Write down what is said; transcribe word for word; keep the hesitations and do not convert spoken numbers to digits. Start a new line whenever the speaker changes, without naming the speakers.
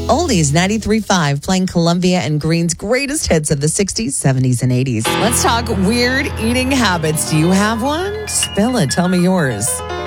Oldies ninety-three point five, playing Columbia and Green's greatest hits of the sixties, seventies, and eighties. Let's talk weird eating habits. Do you have one? Spill it. Tell me yours.